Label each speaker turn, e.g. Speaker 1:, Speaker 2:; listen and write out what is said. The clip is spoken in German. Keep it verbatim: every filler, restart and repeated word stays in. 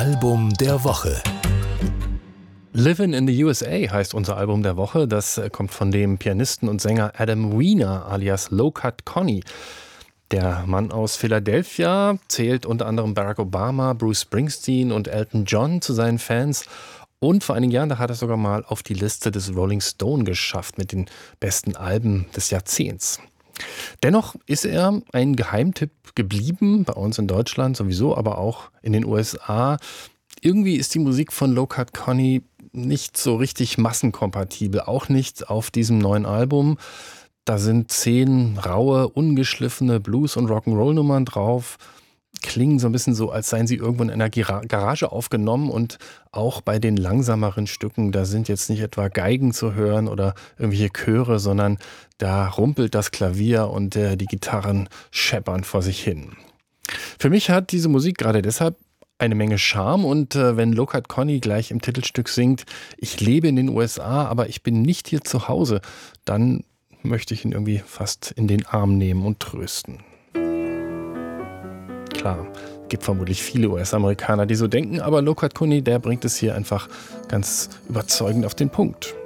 Speaker 1: Album der Woche.
Speaker 2: Livin' in the U S A heißt unser Album der Woche. Das äh, kommt von dem Pianisten und Sänger Adam Weiner alias Low Cut Connie. Der Mann aus Philadelphia zählt unter anderem Barack Obama, Bruce Springsteen und Elton John zu seinen Fans. Und vor einigen Jahren, da hat er sogar mal auf die Liste des Rolling Stone geschafft mit den besten Alben des Jahrzehnts. Dennoch ist er ein Geheimtipp geblieben, bei uns in Deutschland sowieso, aber auch in den U S A. Irgendwie ist die Musik von Low Cut Connie nicht so richtig massenkompatibel, auch nicht auf diesem neuen Album. Da sind zehn raue, ungeschliffene Blues- und Rock'n'Roll-Nummern drauf, klingen so ein bisschen so, als seien sie irgendwo in einer Gira- Garage aufgenommen, und auch bei den langsameren Stücken, da sind jetzt nicht etwa Geigen zu hören oder irgendwelche Chöre, sondern da rumpelt das Klavier und äh, die Gitarren scheppern vor sich hin. Für mich hat diese Musik gerade deshalb eine Menge Charme, und äh, wenn Low Cut Connie gleich im Titelstück singt, ich lebe in den U S A, aber ich bin nicht hier zu Hause, dann möchte ich ihn irgendwie fast in den Arm nehmen und trösten. Klar, gibt vermutlich viele U S-Amerikaner, die so denken, aber Low Cut Connie, der bringt es hier einfach ganz überzeugend auf den Punkt.